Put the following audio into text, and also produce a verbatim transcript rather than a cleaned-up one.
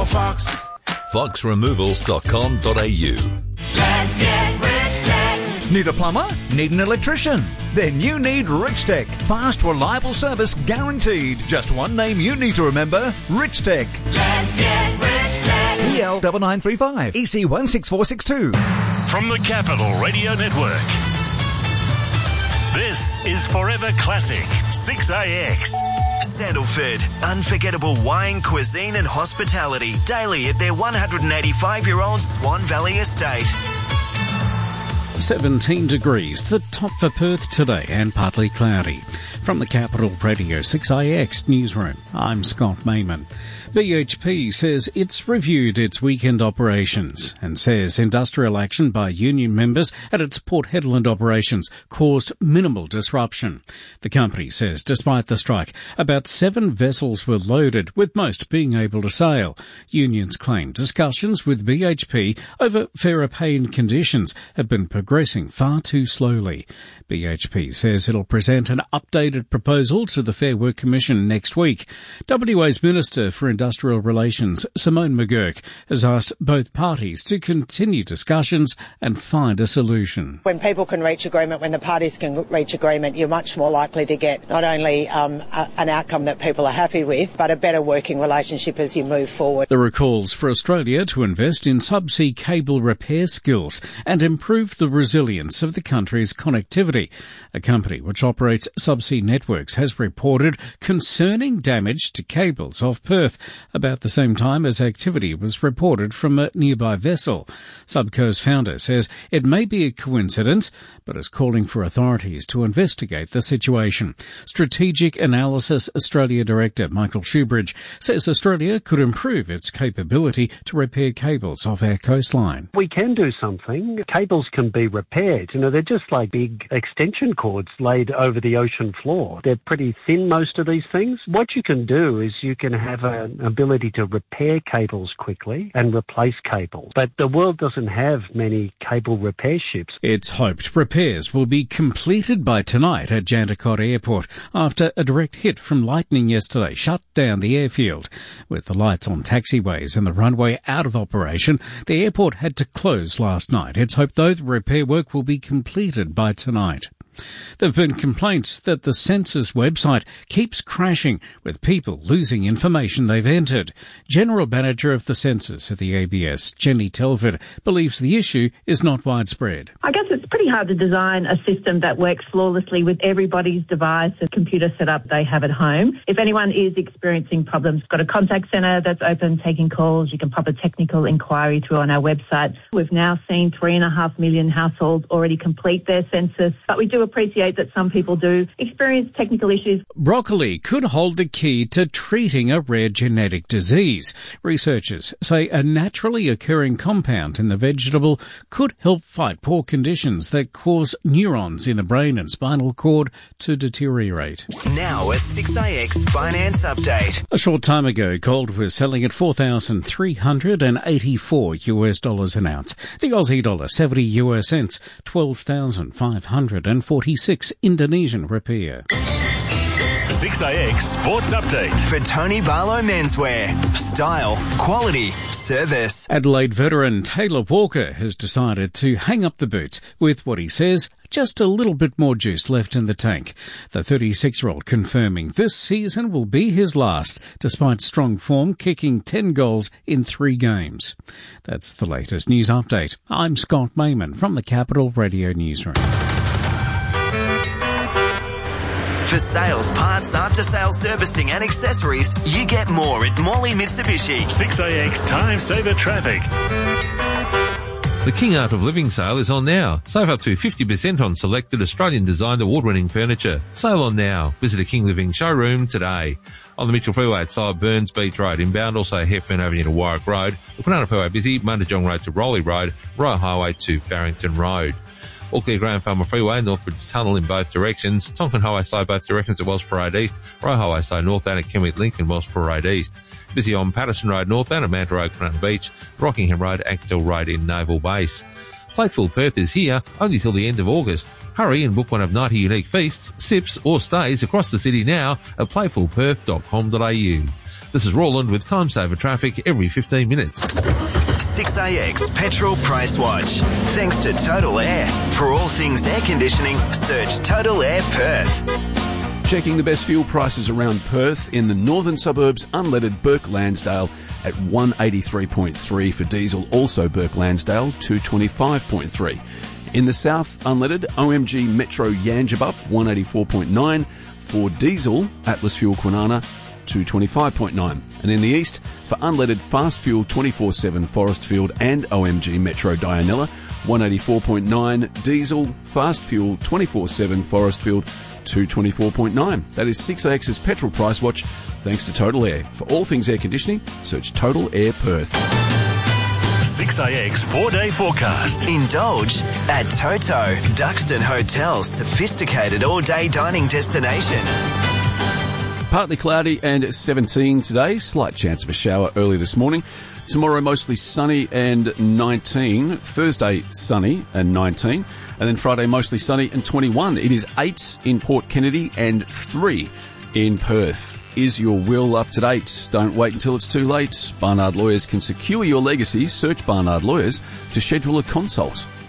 Fox. fox removals dot com dot a u. Let's get Rich Tech. Need a plumber? Need an electrician? Then you need Rich Tech. Fast, reliable service guaranteed. Just one name you need to remember, Rich Tech. Let's get Rich Tech. E L nine nine three five, E C one six four six two. From the Capital Radio Network, this is Forever Classic six A X. Sandalford, unforgettable wine, cuisine and hospitality daily at their one hundred eighty-five-year-old Swan Valley estate. seventeen degrees, the top for Perth today, and partly cloudy. From the Capital Radio six A X newsroom, I'm Scott Mayman. B H P says it's reviewed its weekend operations and says industrial action by union members at its Port Hedland operations caused minimal disruption. The company says despite the strike, about seven vessels were loaded, with most being able to sail. Unions claim discussions with B H P over fairer pay and conditions have been progressing far too slowly. B H P says it'll present an updated proposal to the Fair Work Commission next week. W A's Minister for Industrial Relations, Simone McGurk, has asked both parties to continue discussions and find a solution. When people can reach agreement, when the parties can reach agreement, you're much more likely to get not only um, a, an outcome that people are happy with, but a better working relationship as you move forward. There are calls for Australia to invest in subsea cable repair skills and improve the resilience of the country's connectivity. A company which operates subsea networks has reported concerning damage to cables off Perth about the same time as activity was reported from a nearby vessel. Subco's founder says it may be a coincidence, but is calling for authorities to investigate the situation. Strategic Analysis Australia Director Michael Shoebridge says Australia could improve its capability to repair cables off our coastline. We can do something. Cables can be repaired. You know, they're just like big extension cords laid over the ocean floor. They're pretty thin, most of these things. What you can do is you can have an ability to repair cables quickly and replace cables. But the world doesn't have many cable repair ships. It's hoped repairs will be completed by tonight at Jandakot Airport after a direct hit from lightning yesterday shut down the airfield. With the lights on taxiways and the runway out of operation, the airport had to close last night. It's hoped, though, the repair work will be completed by tonight. There have been complaints that the census website keeps crashing, with people losing information they've entered. General Manager of the Census at the A B S, Jenny Telford, believes the issue is not widespread. I guess it's pretty hard to design a system that works flawlessly with everybody's device and computer setup they have at home. If anyone is experiencing problems, we've got a contact centre that's open, taking calls. You can pop a technical inquiry through on our website. We've now seen three and a half million households already complete their census, but we do appreciate that some people do experience technical issues. Broccoli could hold the key to treating a rare genetic disease. Researchers say a naturally occurring compound in the vegetable could help fight poor conditions that cause neurons in the brain and spinal cord to deteriorate. Now a six A X finance update. A short time ago, gold was selling at four thousand three hundred eighty-four U S dollars an ounce. The Aussie dollar seventy U S cents, twelve thousand five hundred forty-six Indonesian rupiah. six A X Sports Update. For Tony Barlow Menswear. Style, quality, service. Adelaide veteran Taylor Walker has decided to hang up the boots with what he says just a little bit more juice left in the tank. The thirty-six-year-old confirming this season will be his last, despite strong form, kicking ten goals in three games. That's the latest news update. I'm Scott Mayman from the Capital Radio Newsroom. For sales, parts, after-sales servicing and accessories, you get more at Morley Mitsubishi. six A X Time Saver Traffic. The King Art of Living sale is on now. Save up to fifty percent on selected Australian-designed award-winning furniture. Sale on now. Visit a King Living showroom today. On the Mitchell Freeway at side Burns Beach Road inbound, also Hepburn Avenue to Warwick Road. The Kwinana Freeway busy, Mundajong Road to Rowley Road, Royal Highway to Farrington Road. All clear Graham Farmer Freeway, Northbridge Tunnel in both directions. Tonkin Highway side both directions at Wells Parade East. Royal Highway side northbound at Kenwick Lincoln, Wells Parade East. Busy on Patterson Road northbound at Manta Road, Kwinana Beach. Rockingham Road, Axtell Road in Naval Base. Plateful Perth is here only till the end of August. Hurry and book one of ninety unique feasts, sips or stays across the city now at playful perth dot com dot a u. This is Roland with Time Saver Traffic every fifteen minutes. six A X Petrol Price Watch. Thanks to Total Air. For all things air conditioning, search Total Air Perth. Checking the best fuel prices around Perth. In the northern suburbs, unleaded Burke Lansdale at one eighty-three point three for diesel, also Burke Lansdale two twenty-five point three. In the south, unleaded O M G Metro Yangebup one eighty-four point nine for diesel, Atlas Fuel Kwinana two twenty-five point nine. And in the east, for unleaded fast fuel twenty-four seven Forestfield and O M G Metro Dianella one eighty-four point nine, diesel fast fuel twenty-four seven Forestfield two twenty-four point nine. That is six A X's Petrol Price Watch, thanks to Total Air. For all things air conditioning, search Total Air Perth. six A X four-day forecast. Indulge at Toto, Duxton Hotel's sophisticated all-day dining destination. Partly cloudy and seventeen today. Slight chance of a shower early this morning. Tomorrow mostly sunny and nineteen. Thursday sunny and nineteen. And then Friday mostly sunny and twenty-one. It is eight in Port Kennedy and three in Perth. Is your will up to date? Don't wait until it's too late. Barnard Lawyers can secure your legacy. Search Barnard Lawyers to schedule a consult.